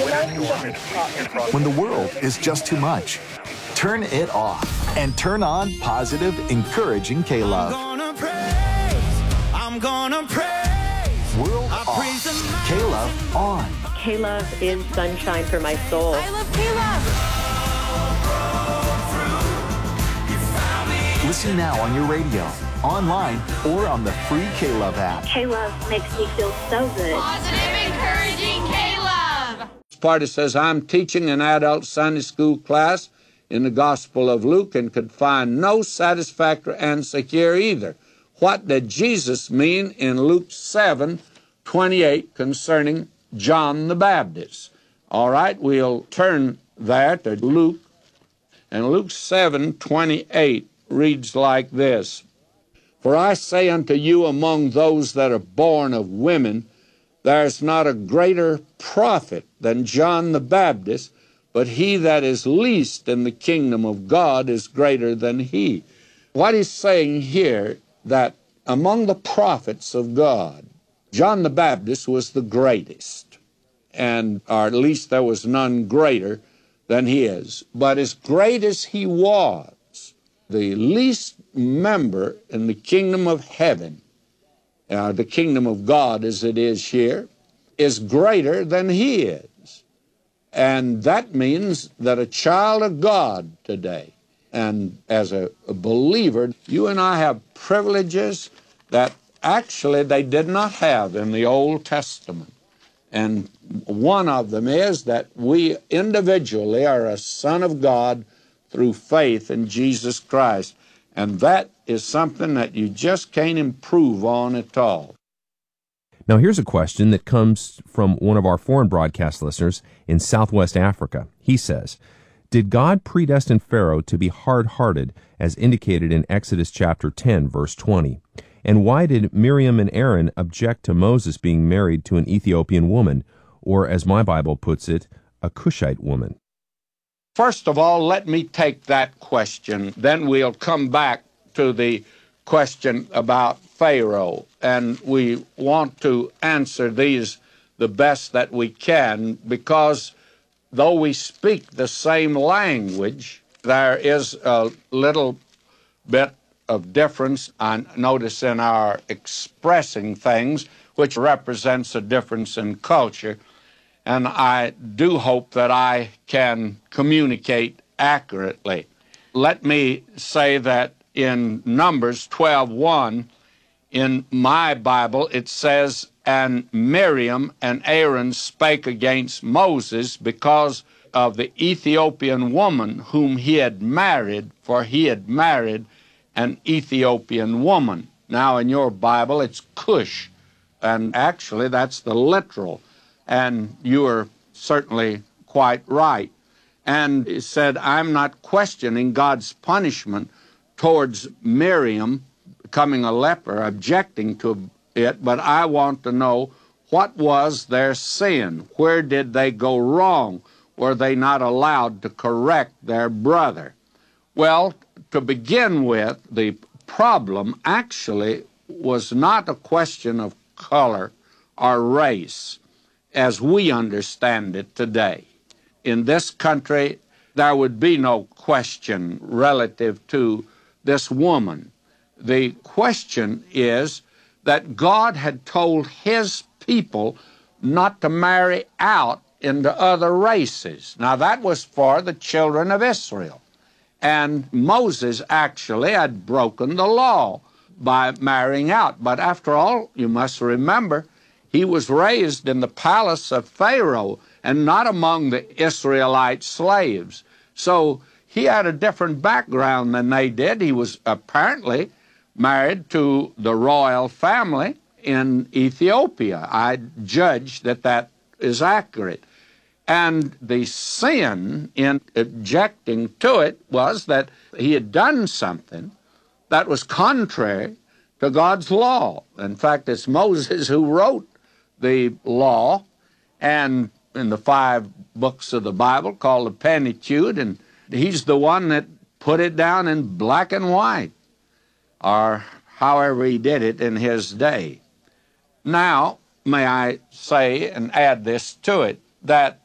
When the world is just too much, turn it off and turn on positive, encouraging K-Love. I'm gonna praise. World off, K-Love on. K-Love is sunshine for my soul. I love K-Love. Listen now on your radio, online, or on the free K-Love app. K-Love makes me feel so good. Positive, encouraging K-Love. Party says, I'm teaching an adult Sunday school class in the Gospel of Luke and could find no satisfactory answer here either. What did Jesus mean in Luke 7:28 concerning John the Baptist? All right, we'll turn there to Luke. And Luke 7:28 reads like this. For I say unto you, among those that are born of women, there is not a greater prophet than John the Baptist, but he that is least in the kingdom of God is greater than he. What he's saying here, that among the prophets of God, John the Baptist was the greatest, or at least there was none greater than he is. But as great as he was, the least member in the kingdom of heaven, the kingdom of God as it is here, is greater than he is. And that means that a child of God today, and as a believer, you and I have privileges that actually they did not have in the Old Testament. And one of them is that we individually are a son of God through faith in Jesus Christ. And that is something that you just can't improve on at all. Now here's a question that comes from one of our foreign broadcast listeners in Southwest Africa. He says, did God predestine Pharaoh to be hard-hearted as indicated in Exodus chapter 10, verse 20? And why did Miriam and Aaron object to Moses being married to an Ethiopian woman, or as my Bible puts it, a Cushite woman? First of all, let me take that question. Then we'll come back to the question about Pharaoh. And we want to answer these the best that we can, because though we speak the same language, there is a little bit of difference, I notice, in our expressing things, which represents a difference in culture. And I do hope that I can communicate accurately. Let me say that in Numbers 12:1, in my Bible, it says, and Miriam and Aaron spake against Moses because of the Ethiopian woman whom he had married, for he had married an Ethiopian woman. Now, in your Bible, it's Cush, and actually that's the literal. And you are certainly quite right. And he said, I'm not questioning God's punishment towards Miriam becoming a leper, objecting to it, but I want to know, what was their sin? Where did they go wrong? Were they not allowed to correct their brother? Well, to begin with, the problem actually was not a question of color or race, as we understand it today. In this country, there would be no question relative to this woman. The question is that God had told his people not to marry out into other races. Now, that was for the children of Israel. And Moses actually had broken the law by marrying out. But after all, you must remember, he was raised in the palace of Pharaoh and not among the Israelite slaves. So he had a different background than they did. He was apparently married to the royal family in Ethiopia. I judge that that is accurate. And the sin in objecting to it was that he had done something that was contrary to God's law. In fact, it's Moses who wrote the law, and in the 5 books of the Bible called the Pentateuch, and he's the one that put it down in black and white, or however he did it in his day. Now, may I say and add this to it, that